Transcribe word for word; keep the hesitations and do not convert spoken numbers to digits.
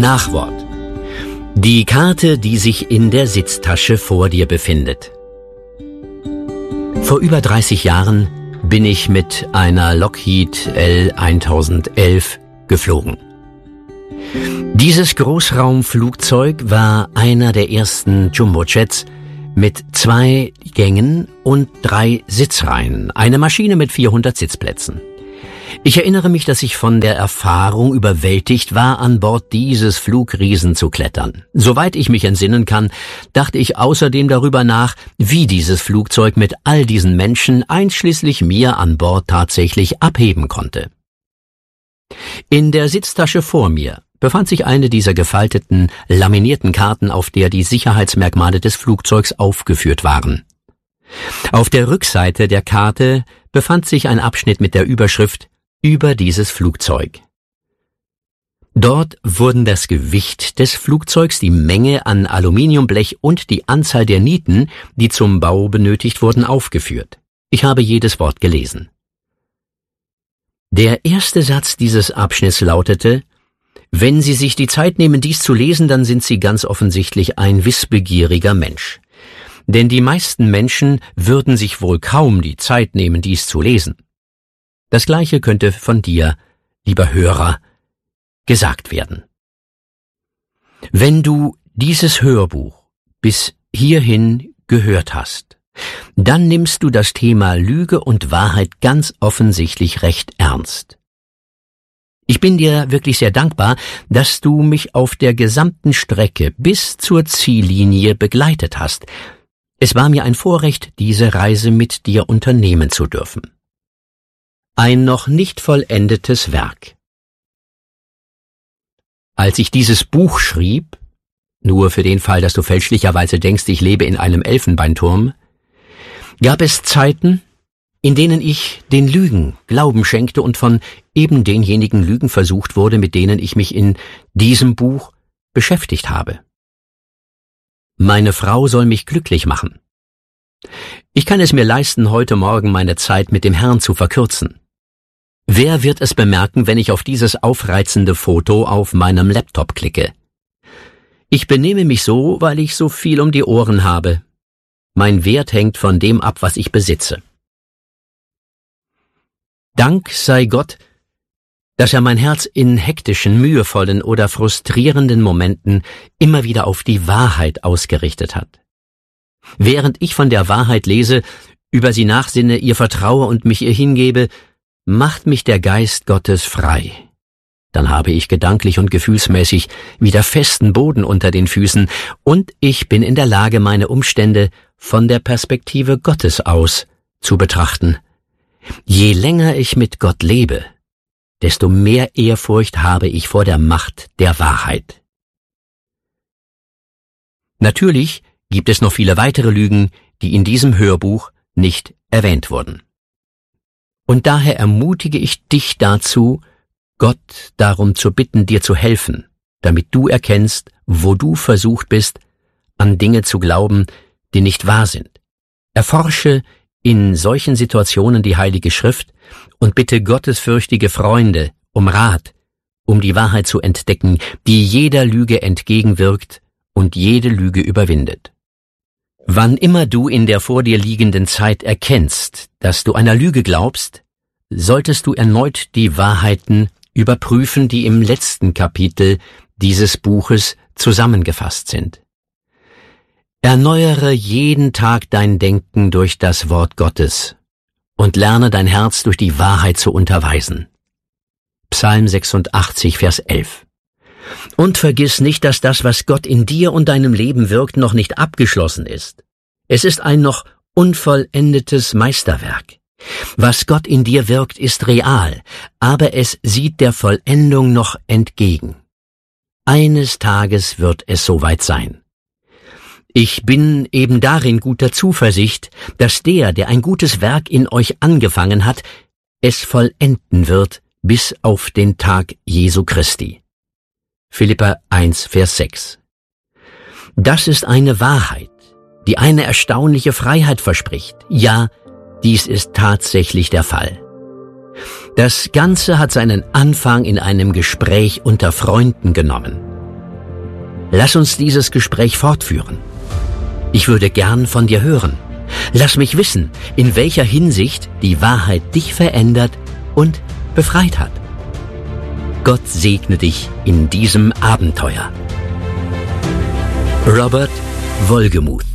Nachwort. Die Karte, die sich in der Sitztasche vor dir befindet. Vor über dreißig Jahren bin ich mit einer Lockheed L elf geflogen. Dieses Großraumflugzeug war einer der ersten Jumbojets mit zwei Gängen und drei Sitzreihen, eine Maschine mit vierhundert Sitzplätzen. Ich erinnere mich, dass ich von der Erfahrung überwältigt war, an Bord dieses Flugriesen zu klettern. Soweit ich mich entsinnen kann, dachte ich außerdem darüber nach, wie dieses Flugzeug mit all diesen Menschen, einschließlich mir an Bord, tatsächlich abheben konnte. In der Sitztasche vor mir befand sich eine dieser gefalteten, laminierten Karten, auf der die Sicherheitsmerkmale des Flugzeugs aufgeführt waren. Auf der Rückseite der Karte befand sich ein Abschnitt mit der Überschrift über dieses Flugzeug. Dort wurden das Gewicht des Flugzeugs, die Menge an Aluminiumblech und die Anzahl der Nieten, die zum Bau benötigt wurden, aufgeführt. Ich habe jedes Wort gelesen. Der erste Satz dieses Abschnitts lautete: Wenn Sie sich die Zeit nehmen, dies zu lesen, dann sind Sie ganz offensichtlich ein wissbegieriger Mensch. Denn die meisten Menschen würden sich wohl kaum die Zeit nehmen, dies zu lesen. Das Gleiche könnte von dir, lieber Hörer, gesagt werden. Wenn du dieses Hörbuch bis hierhin gehört hast, dann nimmst du das Thema Lüge und Wahrheit ganz offensichtlich recht ernst. Ich bin dir wirklich sehr dankbar, dass du mich auf der gesamten Strecke bis zur Ziellinie begleitet hast. Es war mir ein Vorrecht, diese Reise mit dir unternehmen zu dürfen. Ein noch nicht vollendetes Werk. Als ich dieses Buch schrieb, nur für den Fall, dass du fälschlicherweise denkst, ich lebe in einem Elfenbeinturm, gab es Zeiten, in denen ich den Lügen Glauben schenkte und von eben denjenigen Lügen versucht wurde, mit denen ich mich in diesem Buch beschäftigt habe. Meine Frau soll mich glücklich machen. Ich kann es mir leisten, heute Morgen meine Zeit mit dem Herrn zu verkürzen. Wer wird es bemerken, wenn ich auf dieses aufreizende Foto auf meinem Laptop klicke? Ich benehme mich so, weil ich so viel um die Ohren habe. Mein Wert hängt von dem ab, was ich besitze. Dank sei Gott, dass er mein Herz in hektischen, mühevollen oder frustrierenden Momenten immer wieder auf die Wahrheit ausgerichtet hat. Während ich von der Wahrheit lese, über sie nachsinne, ihr vertraue und mich ihr hingebe, macht mich der Geist Gottes frei. Dann habe ich gedanklich und gefühlsmäßig wieder festen Boden unter den Füßen und ich bin in der Lage, meine Umstände von der Perspektive Gottes aus zu betrachten. Je länger ich mit Gott lebe, desto mehr Ehrfurcht habe ich vor der Macht der Wahrheit. Natürlich gibt es noch viele weitere Lügen, die in diesem Hörbuch nicht erwähnt wurden. Und daher ermutige ich dich dazu, Gott darum zu bitten, dir zu helfen, damit du erkennst, wo du versucht bist, an Dinge zu glauben, die nicht wahr sind. Erforsche in solchen Situationen die Heilige Schrift und bitte gottesfürchtige Freunde um Rat, um die Wahrheit zu entdecken, die jeder Lüge entgegenwirkt und jede Lüge überwindet. Wann immer du in der vor dir liegenden Zeit erkennst, dass du einer Lüge glaubst, solltest du erneut die Wahrheiten überprüfen, die im letzten Kapitel dieses Buches zusammengefasst sind. Erneuere jeden Tag dein Denken durch das Wort Gottes und lerne dein Herz durch die Wahrheit zu unterweisen. Psalm sechsundachtzig, Vers elf. Und vergiss nicht, dass das, was Gott in dir und deinem Leben wirkt, noch nicht abgeschlossen ist. Es ist ein noch unvollendetes Meisterwerk. Was Gott in dir wirkt, ist real, aber es sieht der Vollendung noch entgegen. Eines Tages wird es soweit sein. Ich bin eben darin guter Zuversicht, dass der, der ein gutes Werk in euch angefangen hat, es vollenden wird bis auf den Tag Jesu Christi. Philipper eins, Vers sechs. Das ist eine Wahrheit, die eine erstaunliche Freiheit verspricht. Ja, dies ist tatsächlich der Fall. Das Ganze hat seinen Anfang in einem Gespräch unter Freunden genommen. Lass uns dieses Gespräch fortführen. Ich würde gern von dir hören. Lass mich wissen, in welcher Hinsicht die Wahrheit dich verändert und befreit hat. Gott segne dich in diesem Abenteuer. Robert Wolgemuth.